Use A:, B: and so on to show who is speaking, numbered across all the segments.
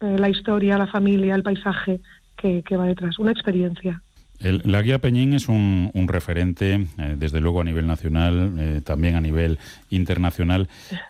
A: la historia, la familia, el paisaje que va detrás, una experiencia.
B: La guía Peñín es un referente, desde luego a nivel nacional, también a nivel internacional.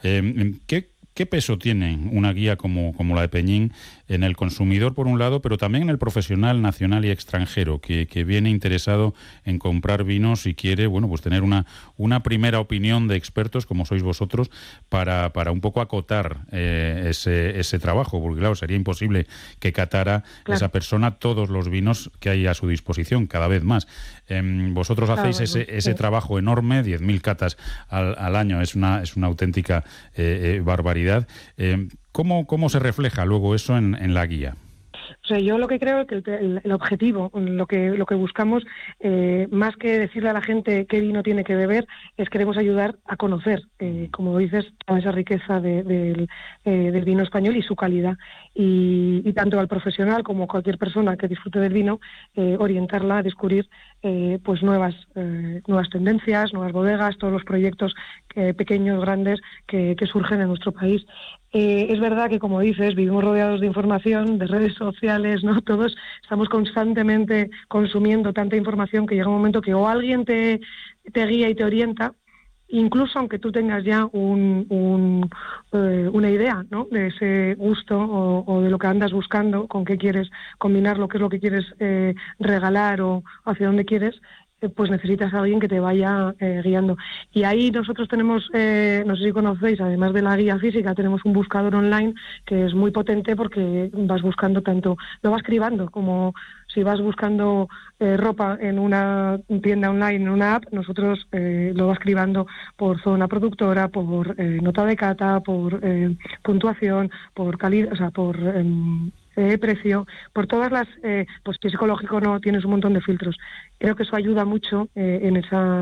B: ¿Qué peso tiene una guía como la de Peñín en el consumidor, por un lado, pero también en el profesional nacional y extranjero que viene interesado en comprar vinos y quiere, bueno, pues tener una primera opinión de expertos como sois vosotros para un poco acotar ese trabajo? Porque claro, sería imposible que catara esa persona todos los vinos que hay a su disposición, cada vez más. Vosotros hacéis ese trabajo enorme, 10.000 catas al año, es una auténtica barbaridad. ¿Cómo se refleja luego eso en la guía?
A: O sea, yo lo que creo es que el objetivo, lo que buscamos, más que decirle a la gente qué vino tiene que beber, es queremos ayudar a conocer, como dices, toda esa riqueza del vino español y su calidad. Y tanto al profesional como a cualquier persona que disfrute del vino, orientarla a descubrir pues nuevas tendencias, nuevas bodegas, todos los proyectos pequeños, grandes, que surgen en nuestro país. Es verdad que, como dices, vivimos rodeados de información, de redes sociales, ¿no? Todos estamos constantemente consumiendo tanta información que llega un momento que o alguien te guía y te orienta, incluso aunque tú tengas ya una idea, ¿no?, de ese gusto o de lo que andas buscando, con qué quieres combinarlo, qué es lo que quieres regalar o hacia dónde quieres, pues necesitas a alguien que te vaya guiando. Y ahí nosotros tenemos, no sé si conocéis, además de la guía física, tenemos un buscador online que es muy potente porque vas buscando tanto, lo vas cribando, como si vas buscando ropa en una tienda online, en una app, nosotros lo vas cribando por zona productora, por nota de cata, por puntuación, por calidad, o sea, por precio, por todas las, pues si es ecológico o no, tienes un montón de filtros. Creo que eso ayuda mucho en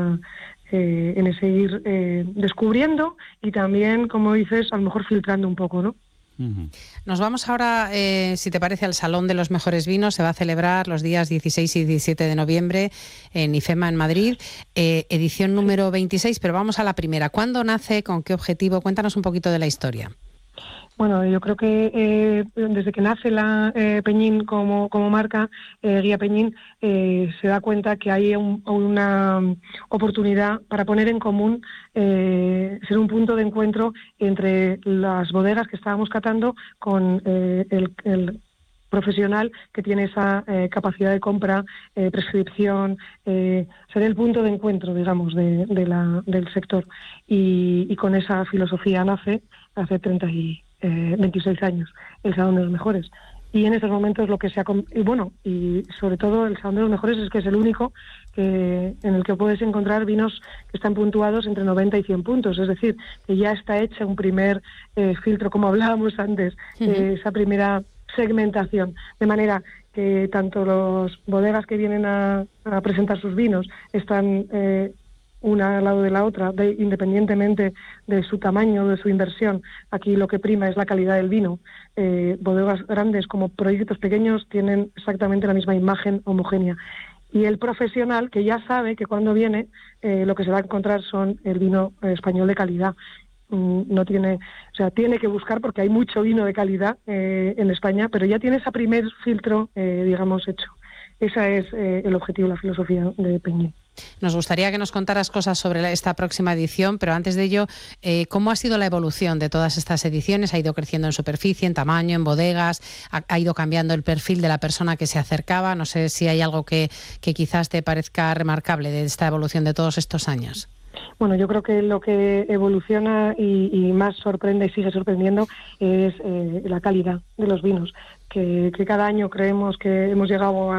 A: ese ir descubriendo y también, como dices, a lo mejor filtrando un poco, ¿no?
C: Nos vamos ahora, si te parece, al Salón de los Mejores Vinos. Se va a celebrar los días 16 y 17 de noviembre en IFEMA, en Madrid, edición número 26, pero vamos a la primera. ¿Cuándo nace? ¿Con qué objetivo? Cuéntanos un poquito de la historia.
A: Bueno, yo creo que desde que nace la Peñín como marca, Guía Peñín, se da cuenta que hay una oportunidad para poner en común, ser un punto de encuentro entre las bodegas que estábamos catando con el profesional que tiene esa capacidad de compra, prescripción, ser el punto de encuentro, digamos, del sector. Y con esa filosofía nace hace 26 años el Salón de los Mejores. Y en estos momentos lo que se ha... y sobre todo el Salón de los Mejores es que es el único en el que puedes encontrar vinos que están puntuados entre 90 y 100 puntos. Es decir, que ya está hecha un primer filtro, como hablábamos antes, esa primera segmentación. De manera que tanto los bodegas que vienen a presentar sus vinos están... una al lado de la otra, independientemente de su tamaño, de su inversión. Aquí lo que prima es la calidad del vino. Bodegas grandes como proyectos pequeños tienen exactamente la misma imagen homogénea. Y el profesional, que ya sabe que cuando viene lo que se va a encontrar son el vino español de calidad. No tiene, o sea, tiene que buscar, porque hay mucho vino de calidad en España, pero ya tiene ese primer filtro, digamos, hecho. Ese es el objetivo, la filosofía de Peñín.
C: Nos gustaría que nos contaras cosas sobre esta próxima edición, pero antes de ello, ¿cómo ha sido la evolución de todas estas ediciones? ¿Ha ido creciendo en superficie, en tamaño, en bodegas? ¿Ha ido cambiando el perfil de la persona que se acercaba? No sé si hay algo que quizás te parezca remarcable de esta evolución de todos estos años.
A: Bueno, yo creo que lo que evoluciona y más sorprende y sigue sorprendiendo es la calidad de los vinos, que cada año creemos que hemos llegado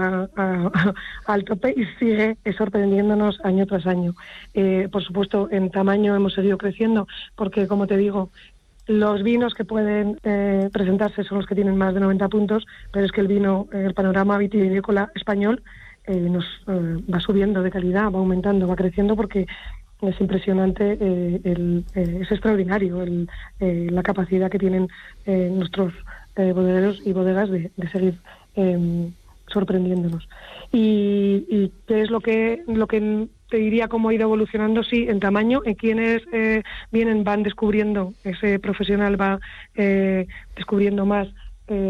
A: al tope y sigue sorprendiéndonos año tras año. Por supuesto, en tamaño hemos seguido creciendo porque, como te digo, los vinos que pueden presentarse son los que tienen más de 90 puntos, pero es que el panorama vitivinícola español nos va subiendo de calidad, va aumentando, va creciendo, porque es impresionante, es extraordinario la capacidad que tienen nuestros bodegueros y bodegas de seguir sorprendiéndonos. ¿Y qué es lo que te diría cómo ha ido evolucionando? Sí, en tamaño, en quienes van descubriendo, ese profesional va descubriendo más